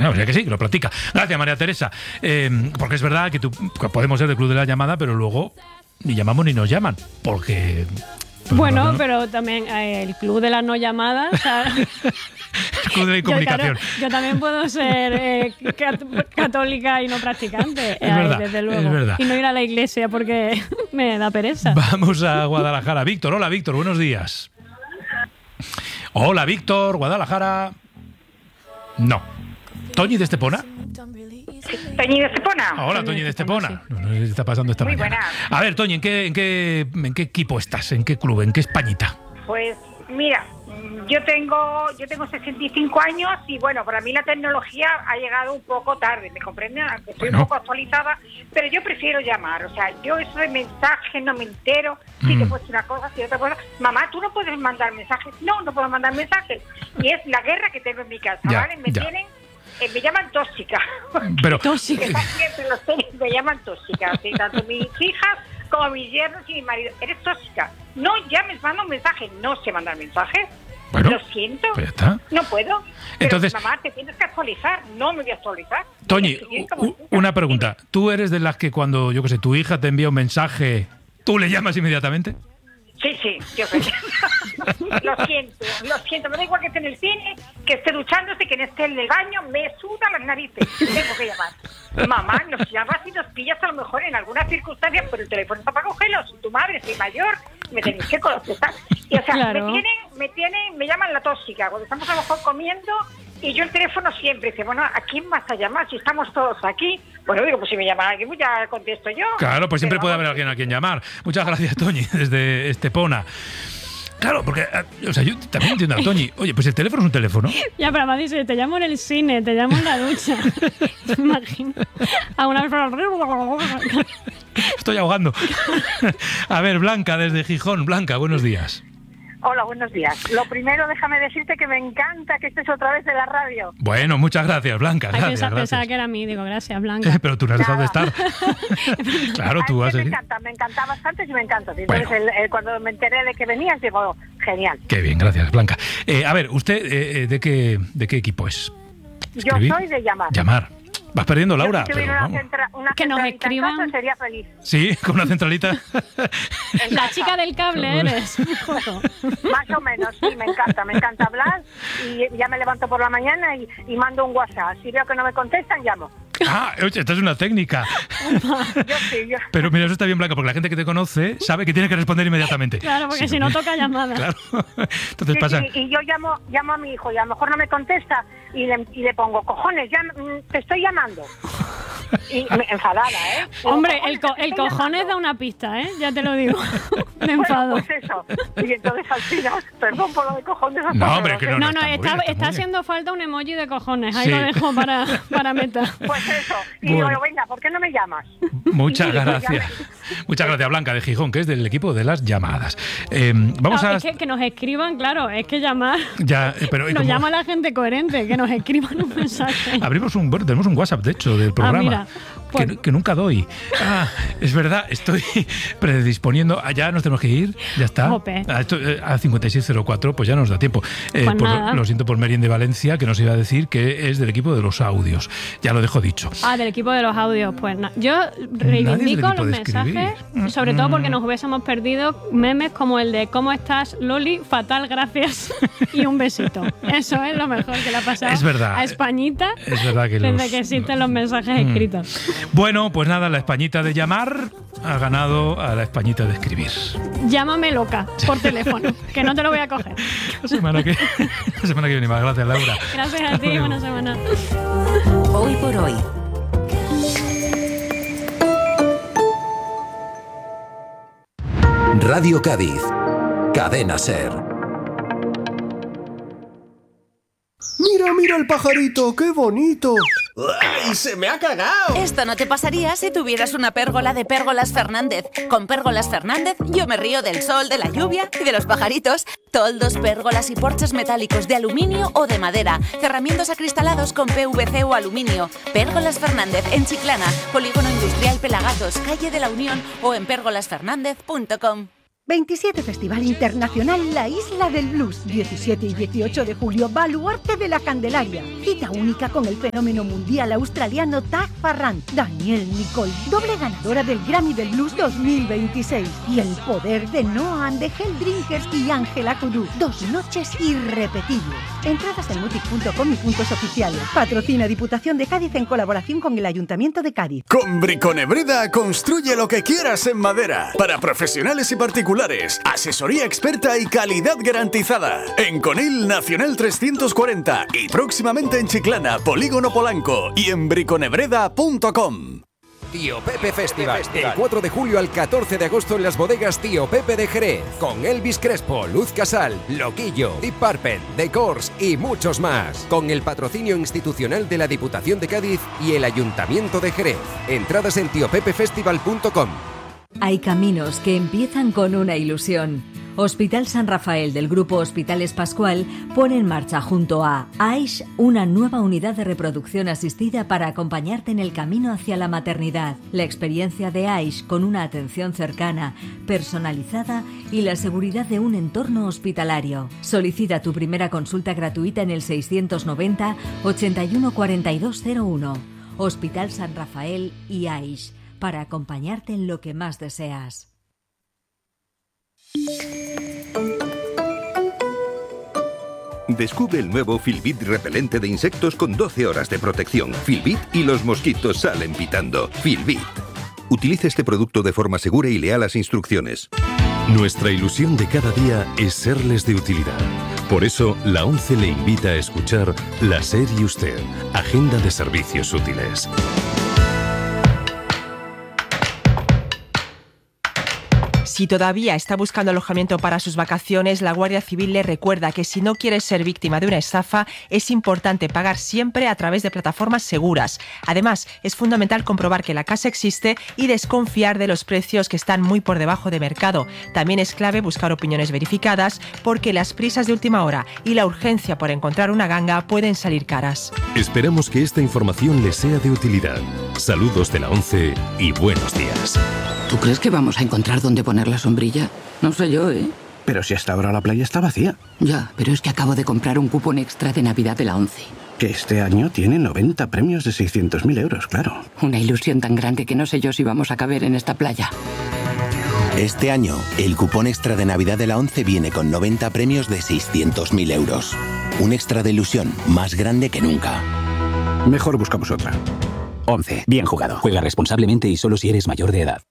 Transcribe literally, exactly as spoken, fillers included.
Bueno, o sea que sí, que lo practica. Gracias, María Teresa. Eh, porque es verdad que, tú, que podemos ser del club de la llamada, pero luego ni llamamos ni nos llaman. Porque... Pues bueno, no, no. pero también eh, el club de las no llamadas... O sea, el club de la incomunicación. Yo, claro, yo también puedo ser eh, cat- católica y no practicante. Es verdad, desde luego. es verdad. Y no ir a la iglesia porque me da pereza. Vamos a Guadalajara. Víctor, hola Víctor, buenos días. Hola Víctor, Guadalajara. No. ¿Toñi de Estepona? Toñi de Estepona. Hola, Toñi de Estepona. No, no sé qué está pasando esta Muy mañana. buena. A ver, Toñi, ¿en qué, en qué, en qué equipo estás? ¿En qué club? ¿En qué Españita? Pues mira, yo tengo yo tengo sesenta y cinco años y bueno, para mí la tecnología ha llegado un poco tarde, ¿me comprenden? Aunque estoy Bueno. un poco actualizada, pero yo prefiero llamar, o sea, yo eso de mensajes no me entero, si Mm. te puedes una cosa, si otra cosa. Mamá, ¿tú no puedes mandar mensajes? No, no puedo mandar mensajes. Y es la guerra que tengo en mi casa, Ya, ¿vale? Me ya. tienen... Eh, me llaman tóxica. Pero, Tóxica. Que siempre los tenis me llaman tóxica, ¿sí? Tanto mis hijas como mis yernos y mi marido. Eres tóxica. No llames, manda un mensaje. No sé mandar mensajes. Bueno, Lo siento. pues ya está. No puedo. Pero, Entonces- mamá, te tienes que actualizar. No me voy a actualizar. Toñi, Voy a seguir como u- tú. una pregunta. ¿Tú eres de las que cuando, yo qué sé, tu hija te envía un mensaje, tú le llamas inmediatamente? Sí, sí, yo sé. Lo siento, lo siento. Me da igual que esté en el cine, que esté duchándose, que esté en el baño. Me suda las narices. Tengo que llamar. Mamá, nos llamas y nos pillas a lo mejor en algunas circunstancias, pero el teléfono está para cogerlo. Soy tu madre, soy mayor, me tenéis que contestar. Y o sea, Claro. me tienen, me tienen, me llaman la tóxica. Cuando estamos a lo mejor comiendo y yo el teléfono siempre dice, bueno, ¿a quién vas a llamar si estamos todos aquí? Bueno, digo, pues si me llama alguien, pues ya contesto yo. Claro, pues siempre Pero puede vamos, haber alguien a quien llamar. Muchas gracias, Toñi, desde Estepona. Claro, porque, ah, o sea, yo también entiendo a Toñi. Oye, pues el teléfono es un teléfono. Ya, pero además dice, te llamo en el cine, te llamo en la ducha. Me imagino. A una vez... Estoy ahogando. A ver, Blanca, desde Gijón. Blanca, buenos días. Hola, buenos días. Lo primero, déjame decirte que me encanta que estés otra vez en la radio. Bueno, muchas gracias, Blanca. Ay, Gracias, pensaba, pensaba gracias. que era a mí, digo, gracias, Blanca. Eh, pero tú no has dejado de Nada. estar. Claro, tú A has mí me seguido. encanta, me encantaba antes y me encanta. Entonces, Bueno. el- el- cuando me enteré de que venías, digo, genial. Qué bien, gracias, Blanca. Eh, a ver, ¿usted eh, eh, de qué de qué equipo es? Yo ¿Escribir? soy de llamar. Llamar. Vas perdiendo, Laura. Yo si Pero tuviera una, vamos. centra- una Que nos centralita en escriban. casa, sería feliz. Sí, con una centralita. En La casa. chica del cable eres. Joder. Más o menos, sí, me encanta. Me encanta hablar y ya me levanto por la mañana y, y mando un WhatsApp. Si veo que no me contestan, llamo. Ah, oye, esta es una técnica. Yo sí, yo... Pero mira, eso está bien, Blanca, porque la gente que te conoce sabe que tiene que responder inmediatamente. Claro, porque Sí, si no porque- toca llamada. Claro. Entonces Sí, pasa. sí, y yo llamo llamo a mi hijo y a lo mejor no me contesta y le, y le pongo, cojones, ya mm, te estoy llamando. Y me, enfadada, ¿eh? Digo, Hombre, el, co- te el estoy cojones da llamando. una pista, ¿eh? Ya te lo digo. Me Bueno, enfado. pues eso. Y entonces al final, perdón por lo de cojones. No, hombre, que no, No, no, está muy está, bien, está está muy haciendo falta un emoji de cojones. Ahí Sí. lo dejo para, para meta. Pues eso. Y Bueno. digo, venga, ¿por qué no me llamas? Muchas Y- y- gracias. Muchas gracias, Blanca de Gijón, que es del equipo de las llamadas. Eh, vamos Claro, a. es que, que nos escriban, claro, es que llamar. Ya, eh, pero eh, Nos como- llama la gente coherente, que nos escriban un mensaje. Abrimos un, bueno, tenemos un WhatsApp, de hecho, del programa. mira, pues- que, que nunca doy. Ah, es verdad, estoy predisponiendo. Ah, ya nos tenemos que ir, ya está. Jope. A, esto, eh, a cincuenta y seis cero cuatro, pues ya nos da tiempo. Eh, Pues por- nada. lo siento por Merien de Valencia, que nos iba a decir que es del equipo de los audios. Ya lo dejo dicho. Ah, del equipo de los audios. Pues na- yo del reivindico equipo los de escribir. mensajes, sobre todo porque nos hubiésemos perdido memes como el de ¿cómo estás, Loli? Fatal, gracias y un besito. Eso es lo mejor que le ha pasado Es verdad. a Españita Es verdad que desde los- que existen los mensajes Mm. escritos. Bueno, pues nada, la Españita de llamar ha ganado a la Españita de escribir. Llámame loca por teléfono, que no te lo voy a coger. La semana que, la semana que viene más. Gracias, Laura. Gracias a Hasta ti, luego. buena semana. Hoy por hoy. Radio Cádiz. Cadena Ser. Mira, mira el pajarito, qué bonito. ¡Ay, se me ha cagado! Esto no te pasaría si tuvieras una pérgola de Pérgolas Fernández. Con Pérgolas Fernández yo me río del sol, de la lluvia y de los pajaritos. Toldos, pérgolas y porches metálicos de aluminio o de madera. Cerramientos acristalados con P V C o aluminio. Pérgolas Fernández en Chiclana, Polígono Industrial Pelagatos, calle de la Unión o en pérgolas fernández punto com. veintisiete Festival Internacional La Isla del Blues. diecisiete y dieciocho de julio, Baluarte de la Candelaria. Cita única con el fenómeno mundial australiano Tag Farran, Daniel Nicole, doble ganadora del Grammy del Blues dos mil veintiséis. Y el poder de Noah and the Helldrinkers y Ángela Kudú. Dos noches irrepetibles. Entradas en mutic punto com y puntos oficiales. Patrocina Diputación de Cádiz en colaboración con el Ayuntamiento de Cádiz. Con Briconebreda construye lo que quieras en madera. Para profesionales y particulares. Asesoría experta y calidad garantizada. En Conil Nacional trescientos cuarenta y próximamente en Chiclana, Polígono Polanco y en briconebreda punto com. Tío Pepe Festival, del cuatro de julio al catorce de agosto en las bodegas Tío Pepe de Jerez, con Elvis Crespo, Luz Casal, Loquillo, Deep Purple, The Course y muchos más, con el patrocinio institucional de la Diputación de Cádiz y el Ayuntamiento de Jerez. Entradas en tío pepe festival punto com. Hay caminos que empiezan con una ilusión. Hospital San Rafael del Grupo Hospitales Pascual pone en marcha junto a AISH una nueva unidad de reproducción asistida para acompañarte en el camino hacia la maternidad. La experiencia de AISH con una atención cercana, personalizada y la seguridad de un entorno hospitalario. Solicita tu primera consulta gratuita en el seiscientos noventa, ochenta y uno, cuarenta y dos cero uno. Hospital San Rafael y AISH, para acompañarte en lo que más deseas. Descubre el nuevo Filbit repelente de insectos con doce horas de protección. Filbit y los mosquitos salen pitando. Filbit. Utilice este producto de forma segura y lea las instrucciones. Nuestra ilusión de cada día es serles de utilidad. Por eso, la ONCE le invita a escuchar La SER y Usted, Agenda de Servicios Útiles. Si todavía está buscando alojamiento para sus vacaciones, la Guardia Civil le recuerda que si no quieres ser víctima de una estafa, es importante pagar siempre a través de plataformas seguras. Además, es fundamental comprobar que la casa existe y desconfiar de los precios que están muy por debajo de mercado. También es clave buscar opiniones verificadas, porque las prisas de última hora y la urgencia por encontrar una ganga pueden salir caras. Esperamos que esta información les sea de utilidad. Saludos de la ONCE y buenos días. ¿Tú crees que vamos a encontrar dónde poner la sombrilla? No sé yo, ¿eh? Pero si hasta ahora la playa está vacía. Ya, pero es que acabo de comprar un cupón extra de Navidad de la ONCE. Que este año tiene noventa premios de seiscientos mil euros, claro. Una ilusión tan grande que no sé yo si vamos a caber en esta playa. Este año, el cupón extra de Navidad de la ONCE viene con noventa premios de seiscientos mil euros. Un extra de ilusión más grande que nunca. Mejor buscamos otra. ONCE. Bien jugado. Juega responsablemente y solo si eres mayor de edad.